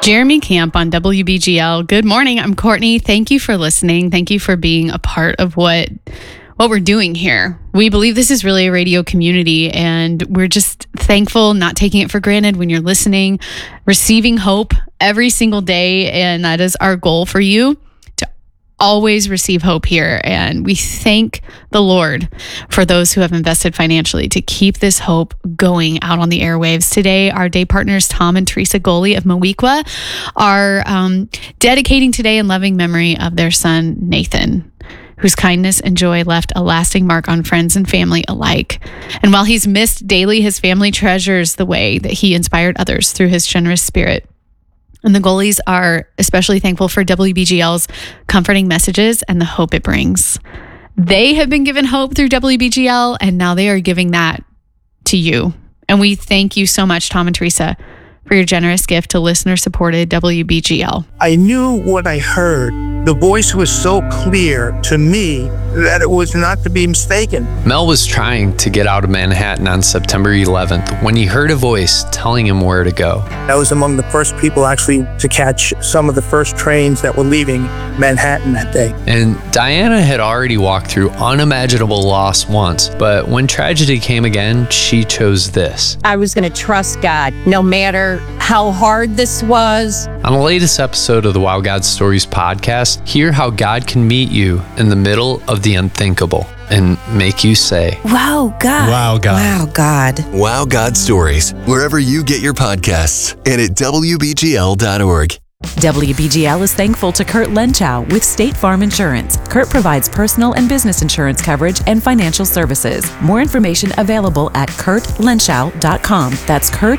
Jeremy Camp on WBGL. Good morning. I'm Courtney. Thank you for listening. Thank you for being a part of what we're doing here. We believe this is really a radio community, and we're just thankful, not taking it for granted when you're listening, receiving hope every single day. And that is our goal for you, to always receive hope here. And we thank the Lord for those who have invested financially to keep this hope going out on the airwaves. Today, our day partners, Tom and Teresa Goley of Moweaqua, are dedicating today in loving memory of their son, Nathan, whose kindness and joy left a lasting mark on friends and family alike. And while he's missed daily, his family treasures the way that he inspired others through his generous spirit. And the Goleys are especially thankful for WBGL's comforting messages and the hope it brings. They have been given hope through WBGL, and now they are giving that to you. And we thank you so much, Tom and Teresa, for your generous gift to listener-supported WBGL. I knew what I heard. The voice was so clear to me that it was not to be mistaken. Mel was trying to get out of Manhattan on September 11th when he heard a voice telling him where to go. I was among the first people actually to catch some of the first trains that were leaving Manhattan that day. And Diana had already walked through unimaginable loss once, but when tragedy came again, she chose this. I was going to trust God no matter how hard this was. On the latest episode of the Wow God Stories podcast, hear how God can meet you in the middle of the unthinkable and make you say, Wow, God. Wow, God. Wow, God. Wow God Stories, wherever you get your podcasts and at WBGL.org. WBGL is thankful to Kurt Lenchow with State Farm Insurance. Kurt provides personal and business insurance coverage and financial services. More information available at kurtlenschow.com. That's Kurt,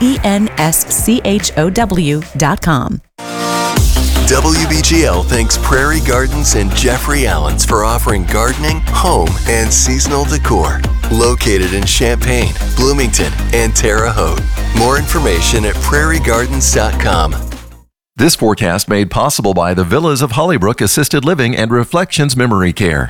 LENSCHOW.com. WBGL thanks Prairie Gardens and Jeffrey Allen's for offering gardening, home, and seasonal decor. Located in Champaign, Bloomington, and Terre Haute. More information at prairiegardens.com. This forecast made possible by the Villas of Hollybrook Assisted Living and Reflections Memory Care.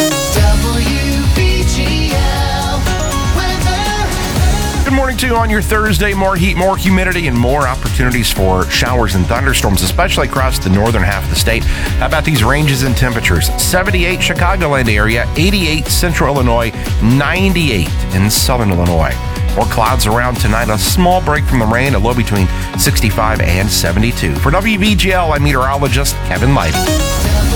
Good morning to you on your Thursday. More heat, more humidity, and more opportunities for showers and thunderstorms, especially across the northern half of the state. How about these ranges in temperatures? 78 Chicagoland area, 88 Central Illinois, 98 in Southern Illinois. More clouds around tonight. A small break from the rain, a low between 65 and 72. For WBGL, I'm meteorologist Kevin Leidy.